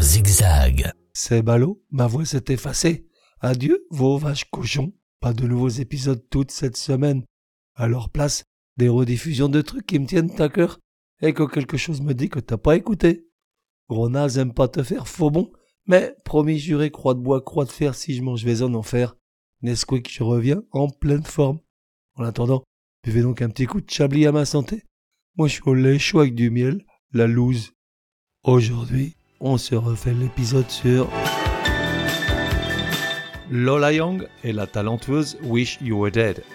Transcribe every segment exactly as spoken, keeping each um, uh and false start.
zigzag. C'est ballot, ma voix s'est effacée. Adieu, vos vaches cochons. Pas de nouveaux épisodes toute cette semaine. À leur place, des rediffusions de trucs qui me tiennent à cœur et que quelque chose me dit que t'as pas écouté. Gros naze aime pas te faire faux bon, mais promis juré, croix de bois, croix de fer, si je mange vais en enfer. Nesquik, je reviens en pleine forme. En attendant, buvez donc un petit coup de chablis à ma santé. Moi je suis au lait chaud avec du miel, la loose. Aujourd'hui, on se refait l'épisode sur Lola Young et la talentueuse Wish You Were Dead.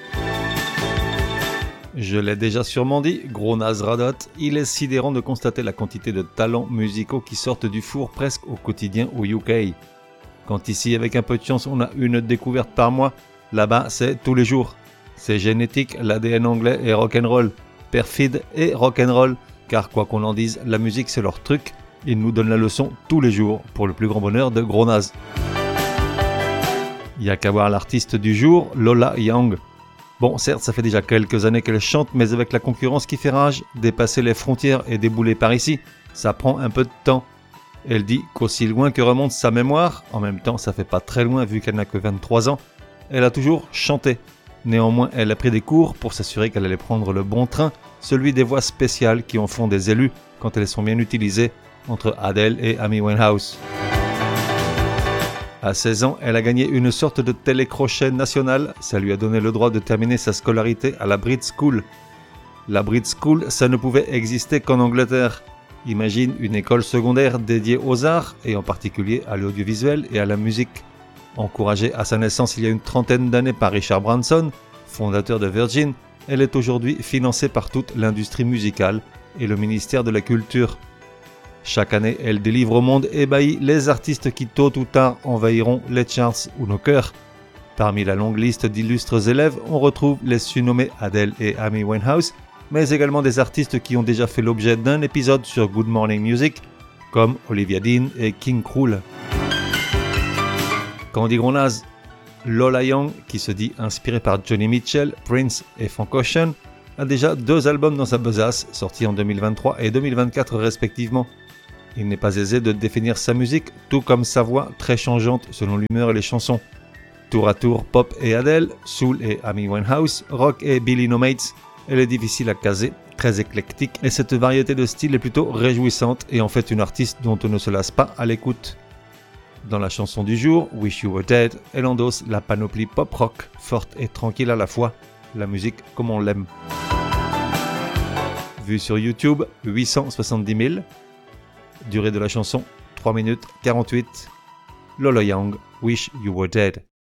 Je l'ai déjà sûrement dit, gros naze radote, il est sidérant de constater la quantité de talents musicaux qui sortent du four presque au quotidien au U K. Quand ici, avec un peu de chance, on a une découverte par mois, là-bas, c'est tous les jours. C'est génétique, l'A D N anglais est rock'n'roll, perfide et rock'n'roll, car quoi qu'on en dise, la musique c'est leur truc, ils nous donnent la leçon tous les jours, pour le plus grand bonheur de gros naze. Il n'y a qu'à voir l'artiste du jour, Lola Young. Bon, certes, ça fait déjà quelques années qu'elle chante, mais avec la concurrence qui fait rage, dépasser les frontières et débouler par ici, ça prend un peu de temps. Elle dit qu'aussi loin que remonte sa mémoire, en même temps ça fait pas très loin vu qu'elle n'a que vingt-trois ans, elle a toujours chanté. Néanmoins, elle a pris des cours pour s'assurer qu'elle allait prendre le bon train, celui des voix spéciales qui en font des élus quand elles sont bien utilisées, entre Adele et Amy Winehouse. À seize ans, elle a gagné une sorte de télécrochet national, ça lui a donné le droit de terminer sa scolarité à la Brit School. La Brit School, ça ne pouvait exister qu'en Angleterre. Imagine une école secondaire dédiée aux arts, et en particulier à l'audiovisuel et à la musique. Encouragée à sa naissance il y a une trentaine d'années par Richard Branson, fondateur de Virgin, elle est aujourd'hui financée par toute l'industrie musicale et le ministère de la Culture. Chaque année, elle délivre au monde ébahi les artistes qui tôt ou tard envahiront les charts ou nos cœurs. Parmi la longue liste d'illustres élèves, on retrouve les surnommés Adele et Amy Winehouse, mais également des artistes qui ont déjà fait l'objet d'un épisode sur Good Morning Music, comme Olivia Dean et King Krul. Quand on dit gros naze, Lola Young, qui se dit inspirée par Johnny Mitchell, Prince et Frank Ocean, a déjà deux albums dans sa besace, sortis en deux mille vingt-trois et deux mille vingt-quatre respectivement. Il n'est pas aisé de définir sa musique, tout comme sa voix très changeante selon l'humeur et les chansons. Tour à tour pop et Adele, soul et Amy Winehouse, rock et Billy No Mates, elle est difficile à caser, très éclectique, et cette variété de styles est plutôt réjouissante et en fait une artiste dont on ne se lasse pas à l'écoute. Dans la chanson du jour, Wish You Were Dead, elle endosse la panoplie pop-rock, forte et tranquille à la fois, la musique comme on l'aime. Vue sur YouTube, huit cent soixante-dix mille. Durée de la chanson, trois minutes quarante-huit. Lola Young, Wish You Were Dead.